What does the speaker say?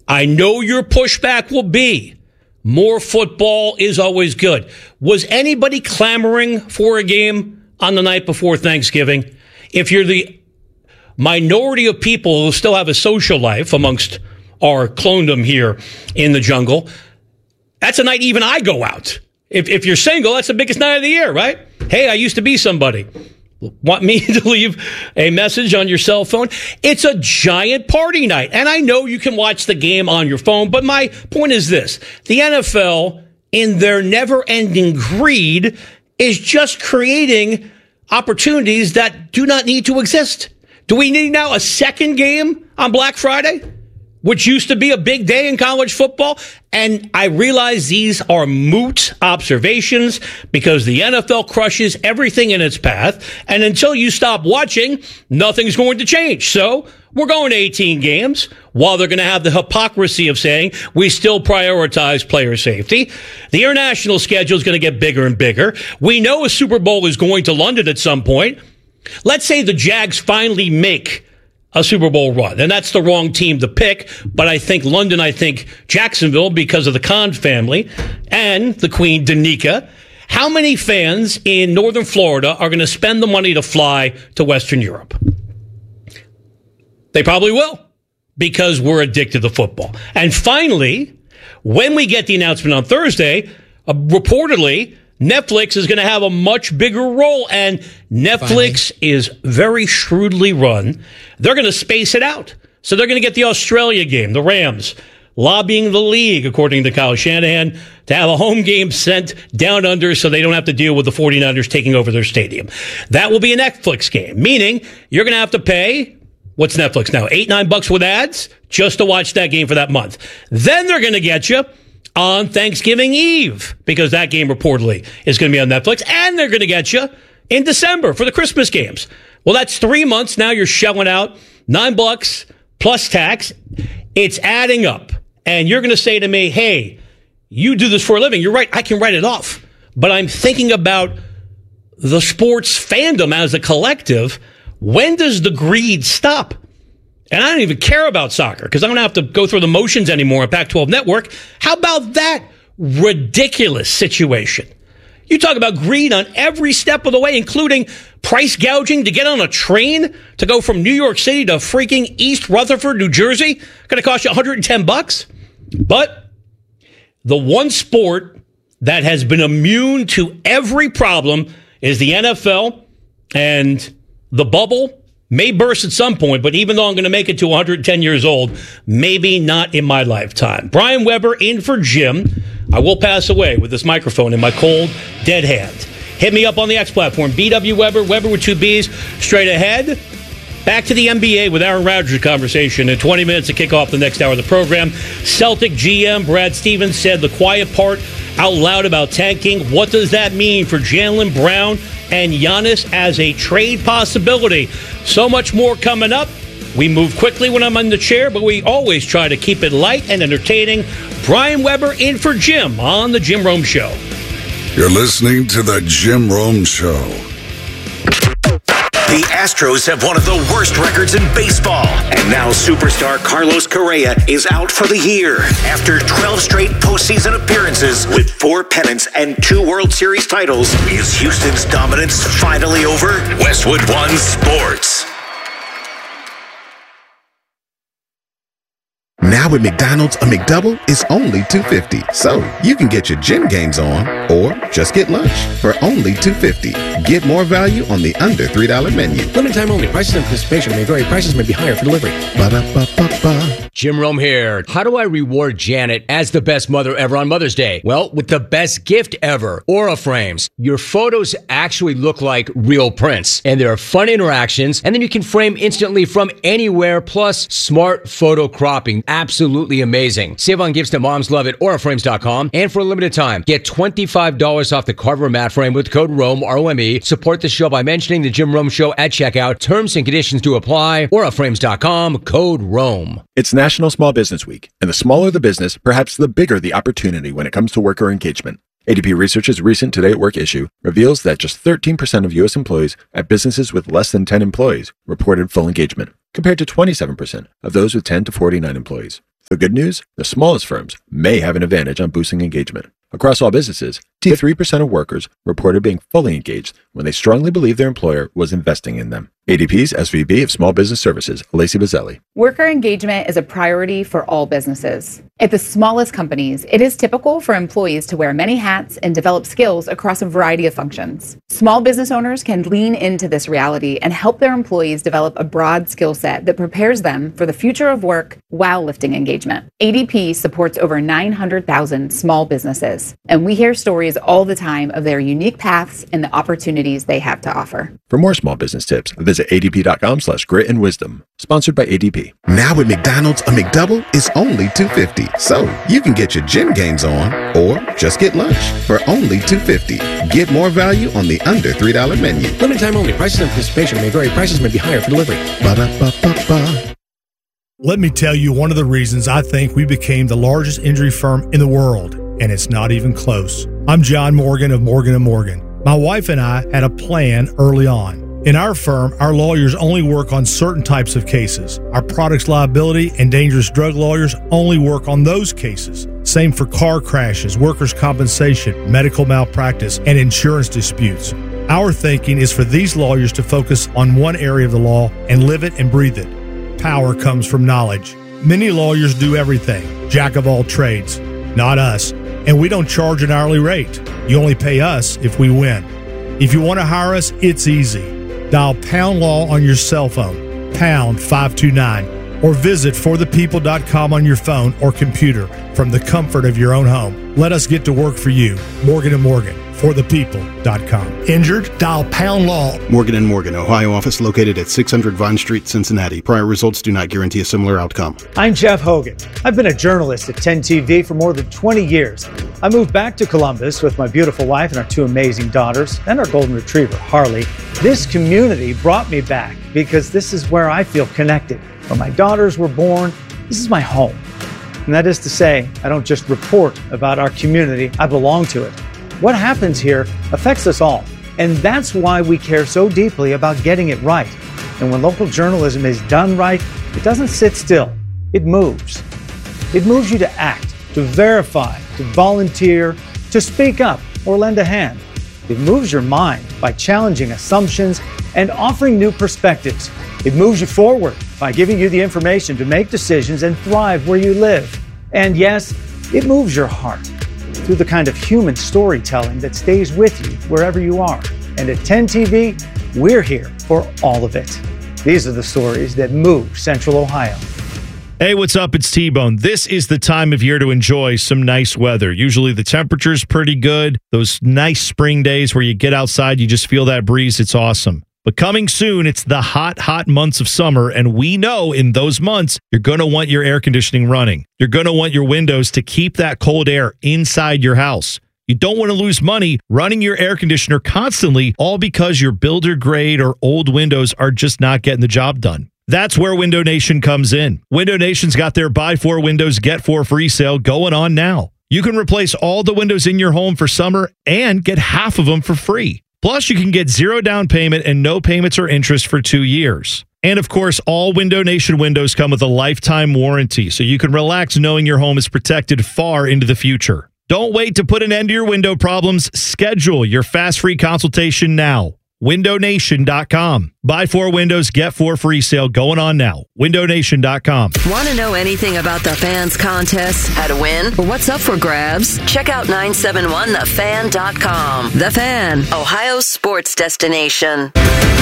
I know your pushback will be more football is always good. Was anybody clamoring for a game on the night before Thanksgiving? If you're the minority of people who still have a social life amongst our clonedom here in the jungle, that's a night even I go out. If you're single, that's the biggest night of the year, right? Hey, I used to be somebody. Want me to leave a message on your cell phone? It's a giant party night. And I know you can watch the game on your phone, but my point is this. The NFL, in their never-ending greed, is just creating opportunities that do not need to exist. Do we need now a second game on Black Friday, which used to be a big day in college football? And I realize these are moot observations because the NFL crushes everything in its path. And until you stop watching, nothing's going to change. So we're going to 18 games while they're going to have the hypocrisy of saying we still prioritize player safety. The international schedule is going to get bigger and bigger. We know a Super Bowl is going to London at some point. Let's say the Jags finally make a Super Bowl run, and that's the wrong team to pick, but I think London, I think Jacksonville because of the Khan family and the Queen Danica. How many fans in northern Florida are going to spend the money to fly to Western Europe? They probably will, because we're addicted to football. And finally, when we get the announcement on Thursday, reportedly, Netflix is going to have a much bigger role, and Netflix is very shrewdly run. They're going to space it out. So they're going to get the Australia game, the Rams, lobbying the league, according to Kyle Shanahan, to have a home game sent down under so they don't have to deal with the 49ers taking over their stadium. That will be a Netflix game, meaning you're going to have to pay, what's Netflix now, $8-9 with ads just to watch that game for that month. Then they're going to get you on Thanksgiving Eve, because that game reportedly is going to be on Netflix, and they're going to get you in December for the Christmas games. Well, that's 3 months now. You're shelling out $9 plus tax. It's adding up, and you're going to say to me, hey, you do this for a living. You're right. I can write it off, but I'm thinking about the sports fandom as a collective. When does the greed stop? And I don't even care about soccer because I don't have to go through the motions anymore on Pac-12 Network. How about that ridiculous situation? You talk about greed on every step of the way, including price gouging to get on a train to go from New York City to freaking East Rutherford, New Jersey. Going to cost you $110. But the one sport that has been immune to every problem is the NFL, and the bubble may burst at some point, but even though I'm going to make it to 110 years old, maybe not in my lifetime. Brian Weber in for Jim. I will pass away with this microphone in my cold, dead hand. Hit me up on the X platform, BW Weber, Weber with 2 B's. Straight ahead, back to the NBA with Aaron Rodgers conversation in 20 minutes to kick off the next hour of the program. Celtic GM Brad Stevens said the quiet part out loud about tanking. What does that mean for Jaylen Brown and Giannis as a trade possibility? So much more coming up. We move quickly when I'm in the chair, but we always try to keep it light and entertaining. Brian Weber in for Jim on The Jim Rome Show. You're listening to The Jim Rome Show. The Astros have one of the worst records in baseball. And now superstar Carlos Correa is out for the year. After 12 straight postseason appearances with 4 pennants and 2 World Series titles, is Houston's dominance finally over? Westwood One Sports. Now at McDonald's, a McDouble is only $2.50. So you can get your gym games on or just get lunch for only $2.50. Get more value on the under $3 menu. Limited time only. Prices and participation may vary. Prices may be higher for delivery. Ba-da-ba-ba-ba. Jim Rome here. How do I reward Janet as the best mother ever on Mother's Day? Well, with the best gift ever, Aura Frames. Your photos actually look like real prints, and there are fun interactions, and then you can frame instantly from anywhere, plus smart photo cropping. Absolutely amazing. Save on gifts that moms love at auraframes.com, and for a limited time, get $25 off the Carver mat frame with code ROME, R-O-M-E. Support the show by mentioning the Jim Rome Show at checkout. Terms and conditions do apply. auraframes.com, code ROME. It's National Small Business Week, and the smaller the business, perhaps the bigger the opportunity when it comes to worker engagement. ADP Research's recent Today at Work issue reveals that just 13% of U.S. employees at businesses with less than 10 employees reported full engagement, compared to 27% of those with 10 to 49 employees. The good news? The smallest firms may have an advantage on boosting engagement. Across all businesses, 3% of workers reported being fully engaged when they strongly believed their employer was investing in them. ADP's SVP of Small Business Services, Lacey Bazzelli. Worker engagement is a priority for all businesses. At the smallest companies, it is typical for employees to wear many hats and develop skills across a variety of functions. Small business owners can lean into this reality and help their employees develop a broad skill set that prepares them for the future of work while lifting engagement. ADP supports over 900,000 small businesses, and we hear stories all the time of their unique paths and the opportunities they have to offer. For more small business tips, visit adp.com/grit-and-wisdom. Sponsored by ADP. Now at McDonald's, a McDouble is only $2.50. So you can get your gym games on or just get lunch for only $2.50. Get more value on the under $3 menu. Limited time only. Prices and participation may vary. Prices may be higher for delivery. Ba-da-ba-ba-ba. Let me tell you one of the reasons I think we became the largest injury firm in the world, and it's not even close. I'm John Morgan of Morgan & Morgan. My wife and I had a plan early on. In our firm, our lawyers only work on certain types of cases. Our products liability and dangerous drug lawyers only work on those cases. Same for car crashes, workers' compensation, medical malpractice, and insurance disputes. Our thinking is for these lawyers to focus on one area of the law and live it and breathe it. Power comes from knowledge. Many lawyers do everything, jack of all trades. Not us. And we don't charge an hourly rate. You only pay us if we win. If you want to hire us, it's easy. Dial Pound Law on your cell phone, pound 529, or visit forthepeople.com on your phone or computer from the comfort of your own home. Let us get to work for you. Morgan & Morgan, forthepeople.com. Injured? Dial Pound Law. Morgan & Morgan, Ohio office located at 600 Vine Street, Cincinnati. Prior results do not guarantee a similar outcome. I'm Jeff Hogan. I've been a journalist at 10 TV for more than 20 years. I moved back to Columbus with my beautiful wife and our two amazing daughters and our golden retriever, Harley. This community brought me back because this is where I feel connected. Where my daughters were born, this is my home. And that is to say, I don't just report about our community, I belong to it. What happens here affects us all. And that's why we care so deeply about getting it right. And when local journalism is done right, it doesn't sit still. It moves. It moves you to act, to verify, to volunteer, to speak up or lend a hand. It moves your mind by challenging assumptions and offering new perspectives. It moves you forward by giving you the information to make decisions and thrive where you live. And yes, it moves your heart through the kind of human storytelling that stays with you wherever you are. And at 10 TV, we're here for all of it. These are the stories that move Central Ohio. Hey, what's up? It's T-Bone. This is the time of year to enjoy some nice weather. Usually the temperature's pretty good. Those nice spring days where you get outside, you just feel that breeze. It's awesome. But coming soon, it's the hot, hot months of summer, and we know in those months, you're going to want your air conditioning running. You're going to want your windows to keep that cold air inside your house. You don't want to lose money running your air conditioner constantly, all because your builder grade or old windows are just not getting the job done. That's where Window Nation comes in. Window Nation's got their buy 4 windows, get 4 free sale going on now. You can replace all the windows in your home for summer and get half of them for free. Plus, you can get 0 down payment and no payments or interest for 2 years. And of course, all Window Nation windows come with a lifetime warranty, so you can relax knowing your home is protected far into the future. Don't wait to put an end to your window problems. Schedule your fast free consultation now. WindowNation.com. Buy 4 windows, get 4 free sale going on now. WindowNation.com. Want to know anything about the Fans contest, how to win, or what's up for grabs? Check out 971thefan.com. The Fan, Ohio's sports destination.